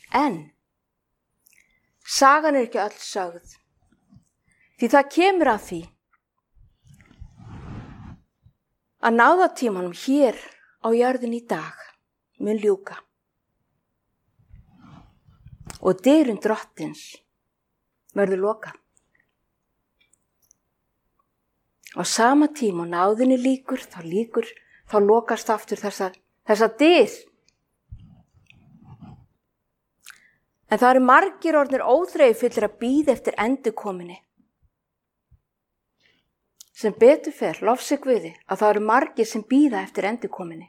En sagan ekki öll sögð, því það kemur að því að náðatímanum hér á jörðin í dag mun ljúka og dyrum Drottins verður lokað. Á sama tíma og náðinni lýkur, þá lokast aftur þessa dyr. En það eru margir orðnir óþreyjufullir að bíða eftir endurkominni. Sem betur fer, lofsi Guði, að það eru margir sem bíða eftir endurkominni.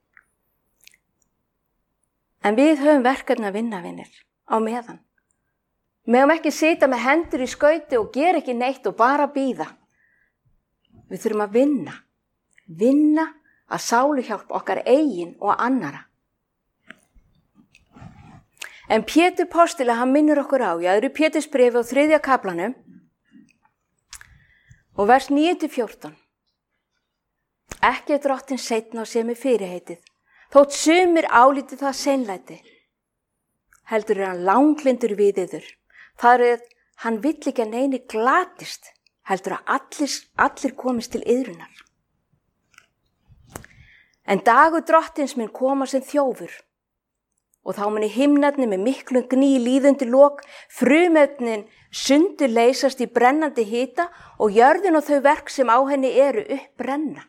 En við höfum verkefni að vinna, vinir, á meðan. Við höfum ekki sitja með hendur í skauti og gera ekki neitt og bara bíða. Við þurfum að vinna að sáluhjálp okkar eigin og annara. En Pétur postuli, hann minnir okkur á í 2. Pétursbréfi á 3. kaflanum og vers 9-14. Ekki er Drottinn seinn á sér með fyrirheitið, þótt sumir álíti það seinlæti. Heldur er hann langlyndur við yður. Það er hann vill ekki að neini glatist, heldur að allir komist til iðrunar. En dagur Drottins mun koma sem þjófur og þá muni himnarnir með miklum gný líðundi lok, frumefnin sundur leysast í brennandi hita og jörðin og þau verk sem á henni eru uppbrenna.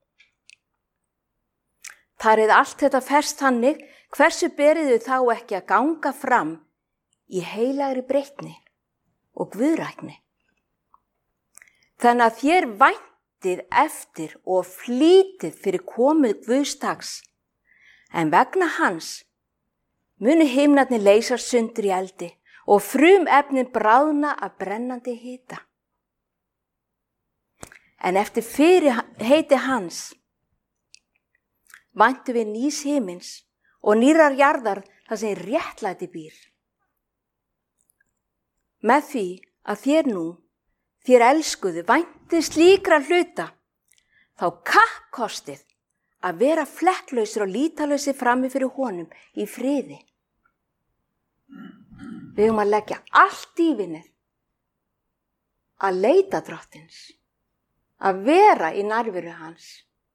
Þar er allt þetta ferst þannig, hversu beriðu þá ekki að ganga fram í heilagri breytni og guðrækni. Þannig að þér væntið eftir og flýtið fyrir komið Guðsdags, en vegna hans munu himnarnir leysast sundur í eldi og frumefnin bráðna af brennandi hita. En eftir fyrirheiti hans væntum við nýs himins og nýrrar jarðar þar sem réttlæti býr. Með því að þér elskuðu væntið slíkra hluta, þá kappkostið að vera flekklausir og lítalausir frammi fyrir honum í friði. Við höfum að leggja allt í vinir, að leita Drottins, að vera í nærveru hans.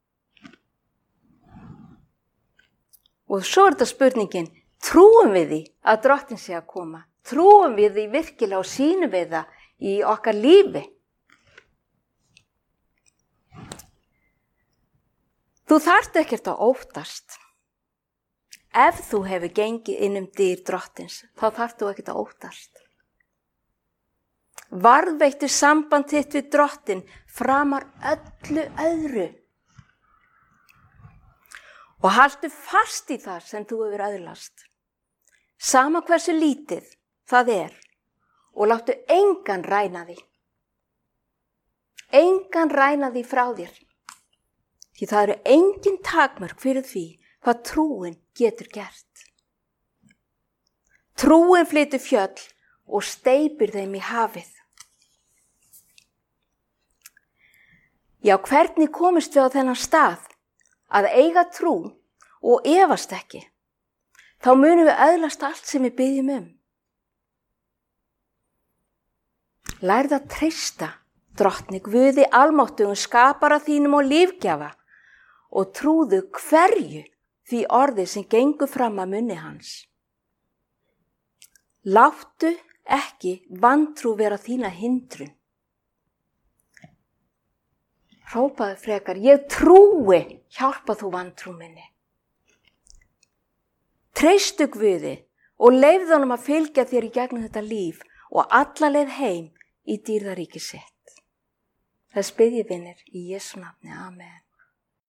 Og svo er þetta spurningin, trúum við því að Drottinn sé að koma? Trúum við því virkilega og sýnum við það í okkar lífi? Þú þarft ekkert að óttast. Ef þú hefur gengið inn dyr Drottins, þá þarft þú ekkert að óttast. Varðveittu samband þitt við Drottinn framar öllu öðru. Og haltu fast í það sem þú hefur öðlast. Sama hversu lítið það er, og láttu engan ræna því. Engan ræna því frá þér. Því það eru engin takmörk fyrir því hvað trúin getur gert. Trúin flytur fjöll og steypir þeim í hafið. Já, hvernig komist við á þennan stað að eiga trú og efast ekki? Þá munum við öðlast allt sem við byggjum um. Lærðu að treysta Drottni Guði almáttugum skapara þínum og lífgjafa og trúðu hverju því orði sem gengur fram að munni hans. Láttu ekki vantrú vera þína hindrun. Hrópaðu frekar, ég trúi, hjálpa þú vantrú minni. Treystu Guði og leyfðu honum að fylgja þér í gegnum þetta líf og alla leið heim í dýrðaríki sitt. Þess bið ég vinir í Jesú nafni. Amen.